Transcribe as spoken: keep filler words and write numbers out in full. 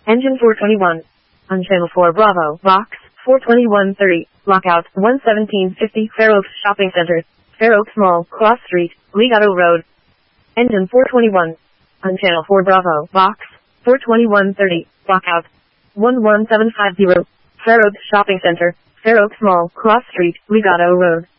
Engine four twenty-one. On channel four Bravo, box, four twenty-one thirty, lockout, one seventeen fifty, Fair Oaks Shopping Center, Fair Oaks Mall, Cross Street, Legato Road. Engine four twenty-one. On channel four Bravo, box, four twenty-one thirty, lockout, one one seven five zero, Fair Oaks Shopping Center, Fair Oaks Mall, Cross Street, Legato Road.